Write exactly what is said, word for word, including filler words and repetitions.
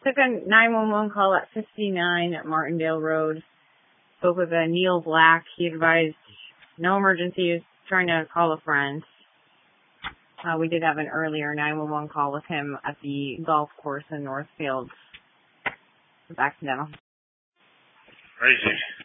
took a nine one one call at fifty-nine Martindale Road. Spoke with uh, Neil Black. He advised no emergency. He was trying to call a friend. Uh, we did have an earlier nine one one call with him at the golf course in Northfield. It was accidental. Crazy.